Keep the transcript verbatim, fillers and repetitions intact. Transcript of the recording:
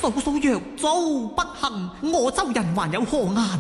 嫂嫂若遭不幸，我州人還有何顏